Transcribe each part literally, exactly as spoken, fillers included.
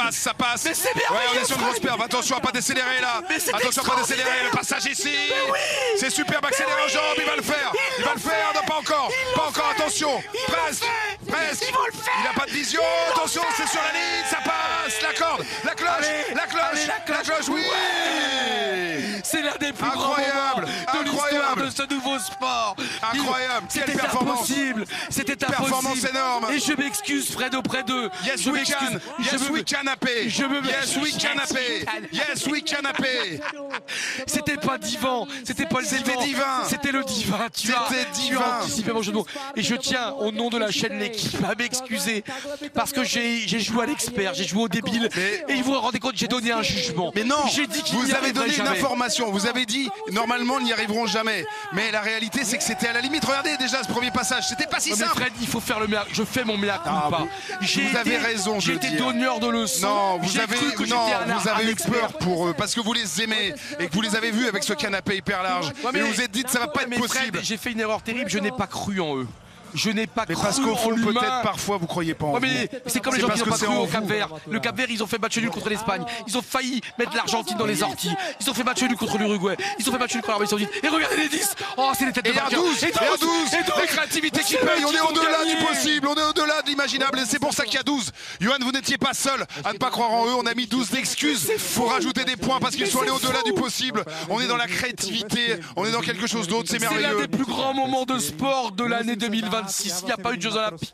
passe, ça passe. Mais c'est bien. Ouais, on est sur une grosse perve. Attention à pas décélérer là. Attention à pas décélérer. Le passage ici. Oui. C'est superbe, accéléré en jambe. Il va le faire. Il, il va le faire. Non, pas encore. Pas encore. Fait. Attention. Il presque. Presque. Il va le faire. Il n'a pas de vision. Attention, c'est sur la ligne. Ça passe. La corde. La cloche. Allez, la cloche. allez, la cloche. La cloche. Oui. Ouais. C'est l'un des plus incroyable, grands moments de l'histoire incroyable. de ce nouveau sport. Incroyable. C'était impossible. C'était impossible. Performance énorme. Et je m'excuse, Fred, auprès d'eux. Yes, je we can. Yes, je we canapé. Je me Yes, we canapé. Yes, we canapé. C'était pas divin. C'était pas le C'était divin. C'était le divin. Tu as, C'était tu divin. as anticipé mon jeu de mots. Et je tiens, au nom de la chaîne L'équipe, à m'excuser. Parce que j'ai joué à l'expert, j'ai joué au débile. Mais... Et vous vous rendez compte, j'ai donné un jugement. Mais non, j'ai dit qu'il vous avez donné une jamais. information. Vous avez dit, normalement, ils n'y arriveront jamais. Mais la réalité, c'est que c'était à la limite. Regardez déjà ce premier passage. C'était pas si non, mais simple. Fred, il faut faire le mea. Je fais mon mea culpa. Ah, vous, vous avez raison. J'ai été donneur de leçons. Non, vous avez, cru que non, un vous avez eu expert. peur pour eux parce que vous les aimez et que vous les avez vus avec ce canapé hyper large. Ouais, mais, et vous vous êtes dit que ça va pas être mais possible. J'ai fait une erreur terrible. Je n'ai pas cru en eux. Je n'ai pas mais cru parce qu'au fond, en peut-être parfois vous croyez pas en ouais, vous. mais c'est comme les gens qui n'ont pas cru au Cap Vert. Le Cap Vert, ils ont fait match nul contre l'Espagne. Ils ont failli mettre l'Argentine dans les orties. Ils ont fait match nul contre l'Uruguay. Ils ont fait match nul contre l'Arabie Saoudite. Et regardez les dix. Oh, c'est les têtes de et à douze, et à douze, la créativité qui paye. On est au-delà du possible, on est au-delà de l'imaginable. Et c'est pour ça qu'il y a douze. Johan, vous n'étiez pas seul à ne pas croire en eux. On a mis douze d'excuses pour rajouter des points parce qu'ils sont allés au-delà du possible. On est dans la créativité. On est dans quelque chose d'autre. C'est merveilleux. C'est l'un des plus grands moments de sport de l'année deux mille vingt-six. Il n'y a pas eu de Jeux Olympiques.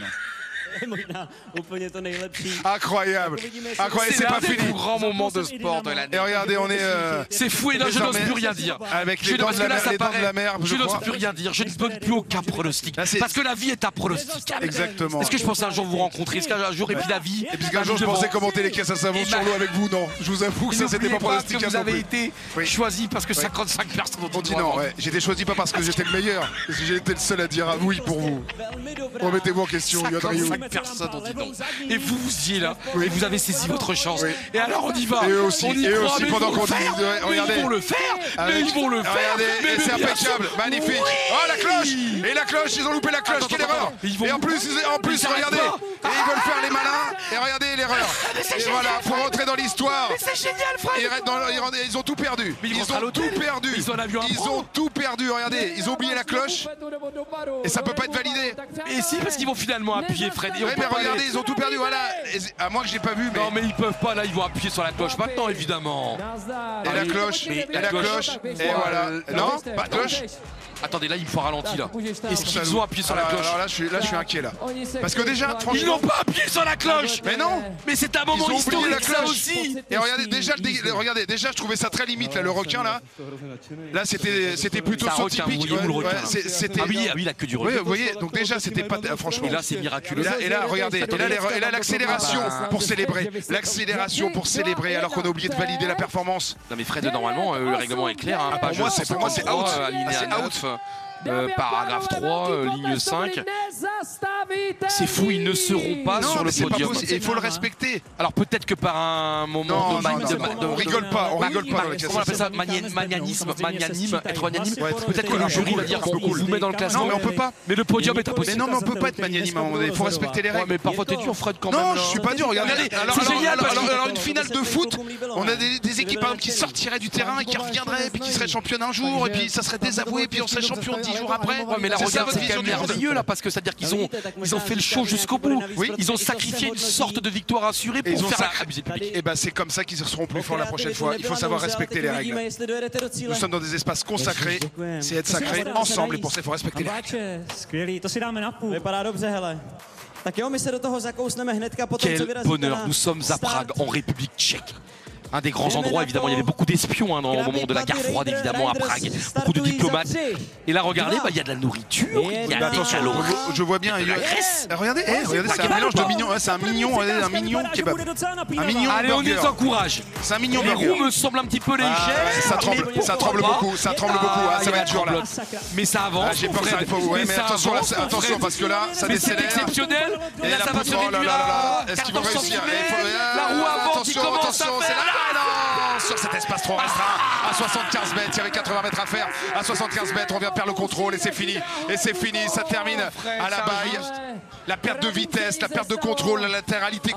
Incroyable, incroyable, c'est pas fini. C'est l'un des plus grands moments de sport de l'année. Et regardez, on est. Euh, c'est fou et là je n'ose plus rien dire. Avec les dents de la mer, les dents de la mer, je n'ose plus rien dire. Je ne donne plus aucun pronostic. Parce que la vie est un pronostic. Exactement. Est-ce que je pensais un jour vous rencontrer? Est-ce qu'un jour et puis la vie? Et puisqu'un jour je pensais commenter les caisses à savon sur l'eau avec vous, non. Je vous avoue que ça c'était pas pronosticable. Vous avez été choisi parce que cinquante-cinq personnes ont dit non. J'étais choisi pas parce que j'étais le meilleur, parce que j'ai été le seul à dire ah oui pour vous. Remettez-vous en question, Johan Rioux. cinquante-cinq personnes ont dit non. Et vous, vous y êtes là, oui. Et vous avez saisi votre chance. Oui. Et alors on y va. Et eux aussi, on y et croit, aussi mais pendant qu'on dit, ouais, regardez, ils vont le faire. Avec, mais ils vont le faire. Regardez, mais, et c'est impeccable, sûr. Magnifique. Oui. Oh la cloche. Et la cloche, ils ont loupé la cloche, attends, quelle attends, erreur. Vont... Et en plus, ils, en plus, regardez, et ils veulent faire les malins. Et regardez l'erreur. Et génial, voilà, faut rentrer dans l'histoire. Mais c'est génial, Fred. Dans, ils ont tout perdu. Mais ils, ils ont tout perdu. Ils, ils ont tout perdu. Regardez, ils ont oublié la cloche. Et ça peut pas être validé. Et si, parce qu'ils vont finalement appuyer, Fred. Ouais, mais regardez, ils ont tout perdu. Voilà. À moins que j'ai pas vu. Mais... Non, mais ils peuvent pas. Là, ils vont appuyer sur la cloche maintenant, évidemment. Et la cloche. Et la cloche. Et voilà. Non, pas de cloche. Attendez, là, il faut ralentir là. Est-ce qu'ils ont appuyé sur la cloche? Alors là, je suis, là, je suis inquiet là. Parce que déjà, franchement. Ils n'ont pas appuyé sur la cloche. Mais non. Mais c'est un moment historique, la cloche aussi. Et regardez, déjà, le, regardez, déjà, je trouvais ça très limite là, le requin là. Là, c'était, c'était plutôt saut typique. Ouais, ouais, c'était. Ah oui, ah oui, il a que du requin. Oui, vous voyez, donc déjà, c'était pas, franchement. Et là, c'est miraculeux. Et là, et là, regardez, et là, l'accélération pour célébrer, l'accélération pour célébrer, alors qu'on a oublié de valider la performance. Non mais Fred, normalement, le règlement est clair. Pour moi, c'est pour moi, c'est out. C'est out. Euh, paragraphe trois, euh, ligne cinq. C'est fou, ils ne seront pas non, sur le podium. Pas il faut le respecter. Alors peut-être que par un moment non, de, non, de, non, de, de, on rigole pas, on rigole pas. Comment on appelle ça, magnanime, magnanime, être magnanime. Ouais, peut-être que le jury va dire qu'on vous met dans le classement. Non, mais on peut pas. Mais le podium est impossible. Mais non, mais on peut pas être magnanime. Il faut respecter les règles. Mais parfois t'es dur, Fred, quand même. Non, je suis pas dur. Regardez, c'est génial. Alors une finale de foot, on a des équipes par exemple qui sortiraient du terrain et qui reviendraient, puis qui seraient championnes un jour, et puis ça serait désavoué, puis on serait champion dix jours après. Mais la regarde, c'est quand même merveilleux là, parce que c'est à dire qu'ils ont ils ont fait le show jusqu'au bout. Oui. Ils ont sacrifié une sorte de victoire assurée pour faire la musique publique. Et ben c'est comme ça qu'ils seront plus forts la prochaine fois. Il faut savoir respecter les règles. Nous sommes dans des espaces consacrés. C'est être sacré ensemble, et pour ça il faut respecter les règles. Quel bonheur, nous sommes à Prague, en République tchèque. Un des grands endroits, évidemment, il y avait beaucoup d'espions hein, dans le moment de la guerre froide, évidemment, à Prague. Beaucoup de diplomates. Et là, regardez, il bah, y a de la nourriture, il y a bah, des calories. Je vois bien. Il y a... Regardez, eh, regardez, c'est un mélange de mignon. C'est un mignon, regardez, un mignon kebab. Un mignon Allez, on les encourage. C'est un mignon les burger. roues me semblent un petit peu légères. Ah, ça tremble, ça tremble beaucoup, ça tremble beaucoup. Ah, ça va être dur là. Mais ça avance. J'ai peur que ça faut. Ouais, mais attention, attention, parce que là, ça décélère. C'est exceptionnel. Et là, ça va se réduire. Est-ce qu'ils vont réussir? La roue avant qui commence à faire. Sur cet espace trop restreint, à soixante-quinze mètres, il y avait quatre-vingts mètres à faire. À soixante-quinze mètres, on vient de perdre le contrôle et c'est fini. Et c'est fini, ça termine à la baille. La perte de vitesse, la perte de contrôle, la latéralité